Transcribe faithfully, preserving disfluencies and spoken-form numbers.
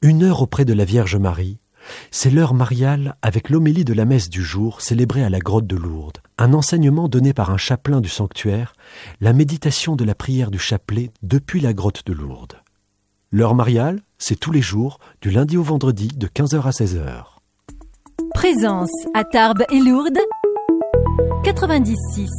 Une heure auprès de la Vierge Marie, c'est l'heure mariale avec l'homélie de la messe du jour célébrée à la grotte de Lourdes, un enseignement donné par un chapelain du sanctuaire, la méditation de la prière du chapelet depuis la grotte de Lourdes. L'heure mariale, c'est tous les jours, du lundi au vendredi, de quinze heures à seize heures. Présence à Tarbes et Lourdes, quatre-vingt-dix-six.